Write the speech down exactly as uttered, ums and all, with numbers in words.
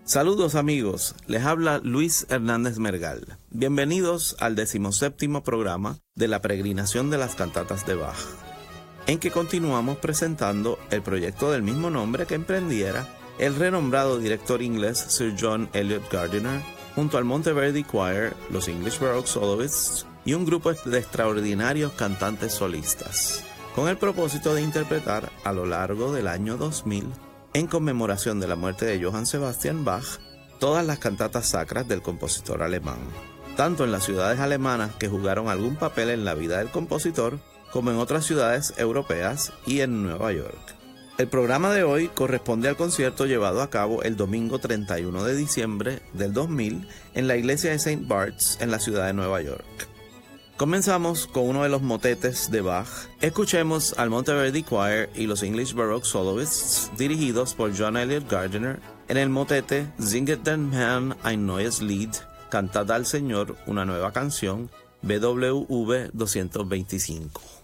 Saludos amigos, les habla Luis Hernández Mergal. Bienvenidos al decimoséptimo programa de la peregrinación de las cantatas de Bach, en que continuamos presentando el proyecto del mismo nombre que emprendiera el renombrado director inglés Sir John Eliot Gardiner, junto al Monteverdi Choir, los English Baroque Soloists y un grupo de extraordinarios cantantes solistas, con el propósito de interpretar a lo largo del año dos mil, en conmemoración de la muerte de Johann Sebastian Bach, todas las cantatas sacras del compositor alemán, tanto en las ciudades alemanas que jugaron algún papel en la vida del compositor, como en otras ciudades europeas y en Nueva York. El programa de hoy corresponde al concierto llevado a cabo el domingo treinta y uno de diciembre del dos mil en la iglesia de Saint Bart's en la ciudad de Nueva York. Comenzamos con uno de los motetes de Bach. Escuchemos al Monteverdi Choir y los English Baroque Soloists dirigidos por John Eliot Gardiner en el motete Singet dem Herrn ein neues Lied, Cantad al Señor una nueva canción, B W V doscientos veinticinco.